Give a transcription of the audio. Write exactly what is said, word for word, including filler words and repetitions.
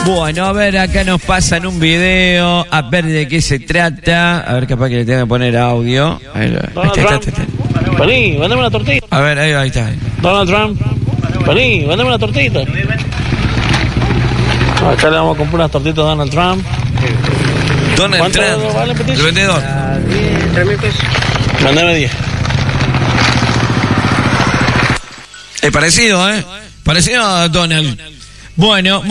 Bueno, a ver, acá nos pasan un video, a ver de qué se trata. A ver, capaz que le tengo que poner audio. A ver, Donald ahí está, Trump, está, está, está. vení, vendeme una tortita. A ver, ahí, ahí está. Donald Trump, vení, vendeme una tortita. Acá le vamos a comprar unas tortitas a Donald Trump. Donald ¿Cuánto Trump, vale, Petit? el vendedor. tres mil pesos. Mandame diez. Es parecido, ¿eh? Parecido a Donald. Bueno.